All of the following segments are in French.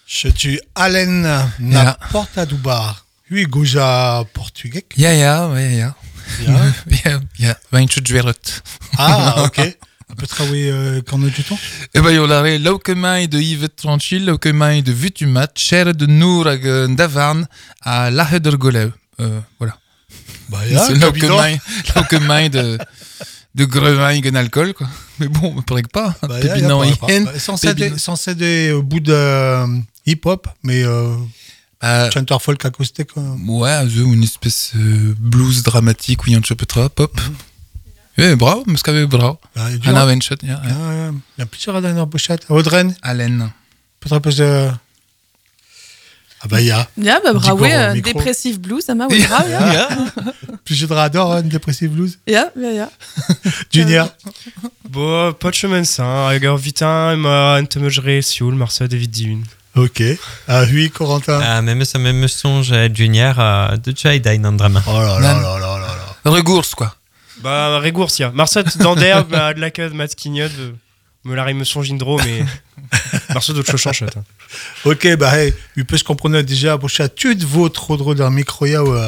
Je suis Allen na porta do bar. Hui goja portugais. Ja. Wijntje dwerret. Ah, ok. On peut travailler quand on a du temps. Et ben, il y a l'auquemai de Yves Tranquille, l'auquemai de Vutumat, cher de Nour d'Avarn à l'Aheder Golev. Voilà. Bah, ya, c'est l'auquemai de Grevin en alcool, quoi. Mais bon, on pourrait que pas. Bah, sans des bouts de hip-hop, mais chanteur folk acoustique. Ouais, une espèce blues dramatique, oui, un peu pop. Oui, bravo, mais c'est bravo. Anna Venchot, il y a plusieurs dans la pochette. Audren. Allen. Peut-être plus de. Ah bah, ja, bravo, dépressive blues, ça m'a oui, bravo. Plus de radar, dépressive blues. Ja. Junior. Bon, pas de chemin ça. Regarde, Vitin, un temejré, Sioul, Marcel, David Dune. Ok. Ah oui, Corentin. Même ça me songe Junior de Jaidain en drama. Oh là. Regours, quoi. Bah, Regours, ya. Marcel, d'Ander, de la queue de Matt Quignod, me la me songe Indro, mais. Marcel, d'autres choses changent. Ok, bah, hey, il peut se comprendre déjà, pour chaque tu te vaut trop drôle dans le micro,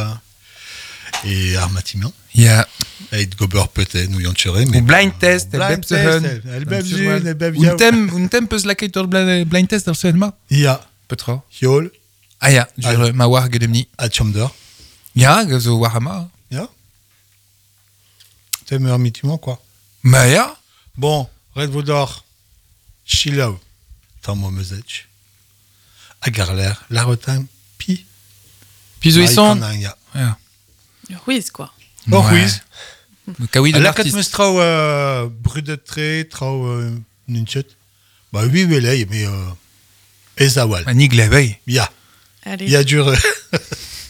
et Armatimian. Ja. Et Gober peut-être, nous y en tiré, mais. Blind test, blind test, elle Un thème peut se laquer sur blind test dans le cinéma. Ja. Peut-être. Yol. Ah, ja, je ma war gedemni. À Chamder. Ja, zo Warhammer. Ja. Thème Armatimian, quoi. Bah, ja. Bon, Red Vodor. Chilau. Tamo Mezech. Agarler, La Rotin, Pi. Pizoisson. Ja. Ruiz, quoi. Oh, Ruiz. Kawi de la l'artiste. quatre trau brudetré, trau nunchet. Bah oui, mais Ezawal. Anig Levey. Ya. Allez. Il y a dur.